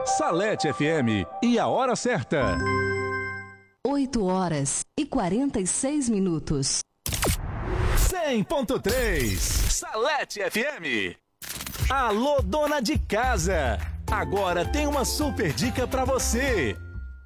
Salete FM e a hora certa. 8h46. 100.3 Salete FM. Alô, dona de casa. Agora tem uma super dica pra você.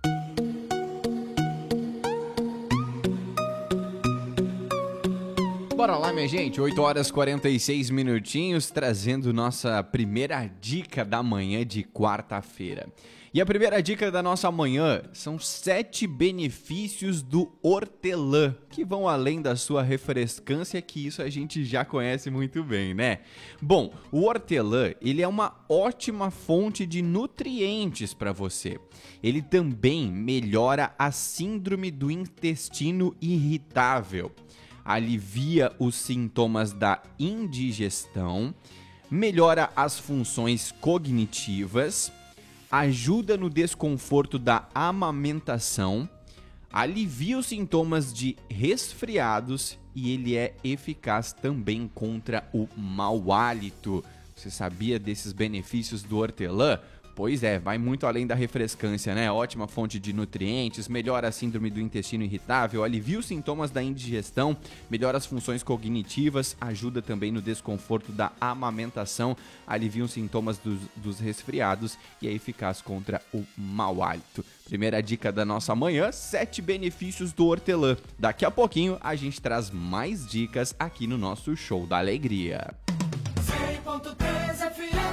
Bora lá, minha gente, 8h46, trazendo nossa primeira dica da manhã de quarta-feira. E a primeira dica da nossa manhã são 7 benefícios do hortelã, que vão além da sua refrescância, que isso a gente já conhece muito bem, né? Bom, o hortelã, ele é uma ótima fonte de nutrientes para você. Ele também melhora a síndrome do intestino irritável. Alivia os sintomas da indigestão, melhora as funções cognitivas, ajuda no desconforto da amamentação, alivia os sintomas de resfriados e ele é eficaz também contra o mau hálito. Você sabia desses benefícios do hortelã? Pois é, vai muito além da refrescância, né? Ótima fonte de nutrientes, melhora a síndrome do intestino irritável, alivia os sintomas da indigestão, melhora as funções cognitivas, ajuda também no desconforto da amamentação, alivia os sintomas dos resfriados e é eficaz contra o mau hálito. Primeira dica da nossa manhã, 7 benefícios do hortelã. Daqui a pouquinho a gente traz mais dicas aqui no nosso Show da Alegria. 100.3 FM.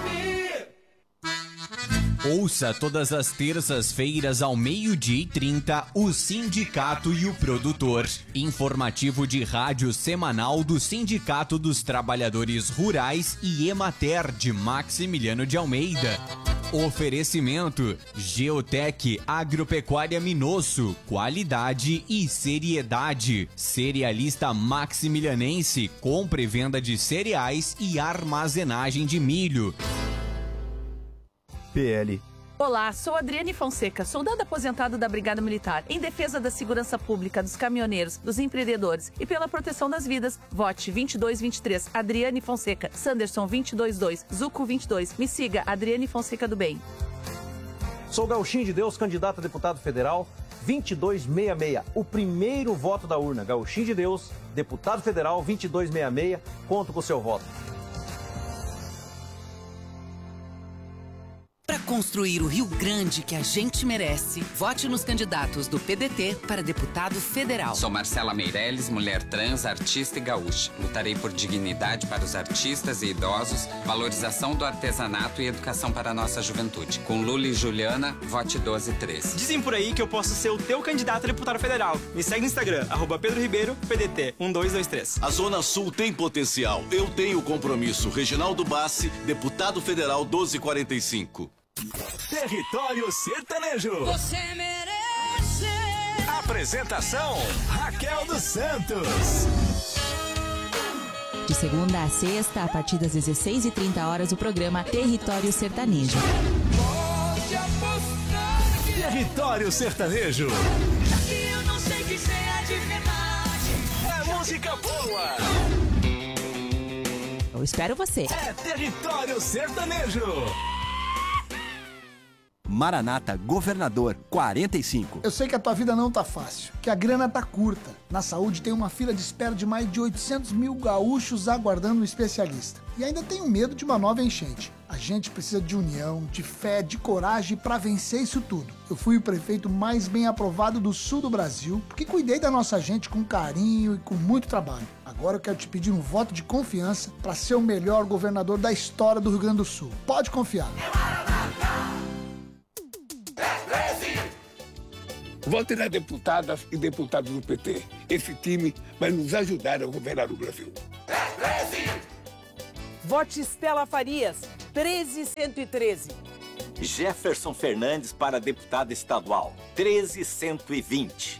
Ouça todas as terças-feiras ao 12h30 o Sindicato e o Produtor. Informativo de rádio semanal do Sindicato dos Trabalhadores Rurais e Emater de Maximiliano de Almeida. Oferecimento Geotec Agropecuária Minosso, qualidade e seriedade. Cerealista Maximilianense, compra e venda de cereais e armazenagem de milho. PL. Olá, sou Adriane Fonseca, soldado aposentado da Brigada Militar. Em defesa da segurança pública, dos caminhoneiros, dos empreendedores e pela proteção das vidas, vote 2223, Adriane Fonseca, Sanderson 222, Zuco 22. Me siga, Adriane Fonseca do Bem. Sou Gauchinho de Deus, candidato a deputado federal 2266. O primeiro voto da urna. Gauchinho de Deus, deputado federal 2266. Conto com o seu voto. Para construir o Rio Grande que a gente merece, vote nos candidatos do PDT para deputado federal. Sou Marcela Meirelles, mulher trans, artista e gaúcha. Lutarei por dignidade para os artistas e idosos, valorização do artesanato e educação para a nossa juventude. Com Lula e Juliana, vote 1213. Dizem por aí que eu posso ser o teu candidato a deputado federal. Me segue no Instagram, @Pedro Ribeiro, PDT 1223. A Zona Sul tem potencial. Eu tenho compromisso. Reginaldo Bassi, deputado federal 1245. Território Sertanejo. Você merece. Apresentação: Raquel dos Santos. De segunda a sexta, a partir das 16h30, o programa Território Sertanejo. Pode apostar. Território Sertanejo. Aqui eu não sei que seja de verdade. É música boa. Eu espero você. É Território Sertanejo. Maranata Governador 45. Eu sei que a tua vida não tá fácil, que a grana tá curta. Na saúde tem uma fila de espera de mais de 800 mil gaúchos aguardando um especialista. E ainda tenho medo de uma nova enchente. A gente precisa de união, de fé, de coragem para vencer isso tudo. Eu fui o prefeito mais bem aprovado do sul do Brasil, porque cuidei da nossa gente com carinho e com muito trabalho. Agora eu quero te pedir um voto de confiança para ser o melhor governador da história do Rio Grande do Sul. Pode confiar. Vote nas deputadas e deputados do PT. Esse time vai nos ajudar a governar o Brasil. Vote Estela Farias, 13113. Jefferson Fernandes para deputado estadual, 13120.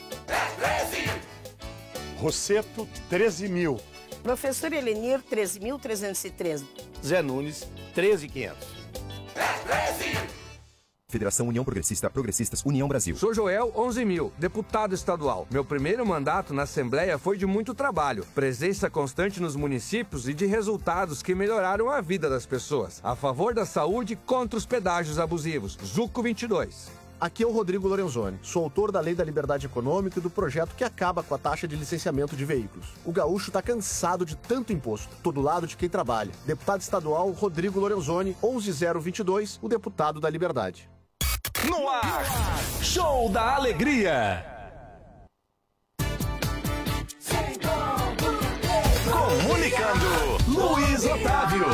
Rosseto, 13.000. Professor Elenir, 13.313. Zé Nunes, 13.500. Federação União Progressista, Progressistas, União Brasil. Sou Joel 11.000, deputado estadual. Meu primeiro mandato na Assembleia foi de muito trabalho, presença constante nos municípios e de resultados que melhoraram a vida das pessoas. A favor da saúde, contra os pedágios abusivos. Zuco 22. Aqui é o Rodrigo Lorenzoni, sou autor da Lei da Liberdade Econômica e do projeto que acaba com a taxa de licenciamento de veículos. O gaúcho está cansado de tanto imposto, tô do lado de quem trabalha. Deputado estadual Rodrigo Lorenzoni, 11022, o deputado da Liberdade. No ar, Show da Alegria. Comunicando, Luiz Otávio.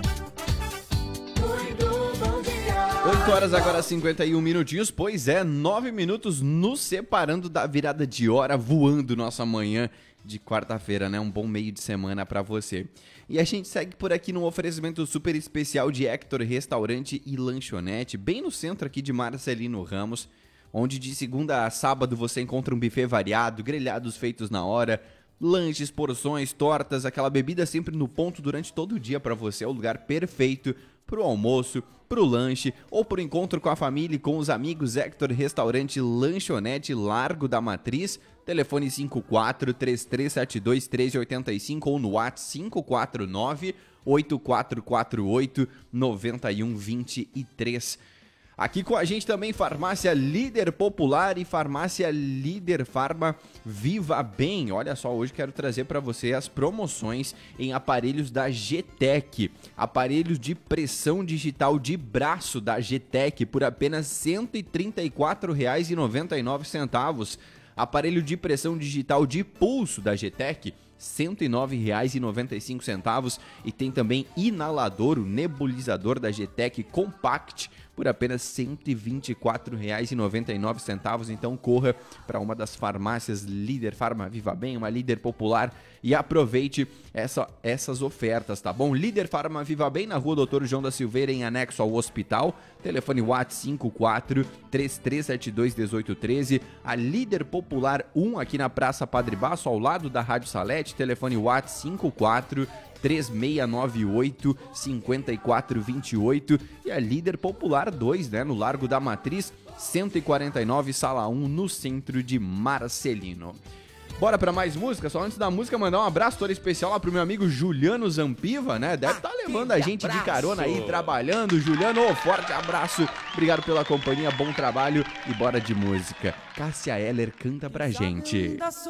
8 horas agora 51 minutinhos, pois é, 9 minutos nos separando da virada de hora, voando nossa manhã de quarta-feira, né? Um bom meio de semana pra você. E a gente segue por aqui num oferecimento super especial de Hector Restaurante e Lanchonete, bem no centro aqui de Marcelino Ramos, onde de segunda a sábado você encontra um buffet variado, grelhados feitos na hora, lanches, porções, tortas, aquela bebida sempre no ponto durante todo o dia pra você. É o lugar perfeito pro almoço, pro lanche ou pro encontro com a família e com os amigos. Hector Restaurante Lanchonete, Largo da Matriz, telefone 54-3372-1385 ou no WhatsApp 549-8448-9123. Aqui com a gente também Farmácia Líder Popular e Farmácia Líder Farma Viva Bem. Olha só, hoje quero trazer para você as promoções em aparelhos da GTEC. Aparelhos de pressão digital de braço da GTEC por apenas R$ 134,99. Aparelho de pressão digital de pulso da GTEC, R$ 109,95. E tem também inalador, o nebulizador da GTEC Compact, por apenas R$ 124,99. Então corra para uma das farmácias Líder Farma Viva Bem, uma Líder Popular, e aproveite essas ofertas, tá bom? Líder Farma Viva Bem, na rua Doutor João da Silveira, em anexo ao hospital. Telefone WhatsApp 54-3372-1813. A Líder Popular 1, aqui na Praça Padre Baço, ao lado da Rádio Salete. Telefone WhatsApp 54-3698-5428. E a Líder Popular 2, né, no Largo da Matriz, 149, Sala 1, no centro de Marcelino. Bora pra mais música? Só antes da música, mandar um abraço todo especial lá pro meu amigo Juliano Zampiva, né? Deve estar levando a gente de carona aí, trabalhando. Juliano, forte abraço. Obrigado pela companhia, bom trabalho e bora de música. Cássia Eller canta pra gente.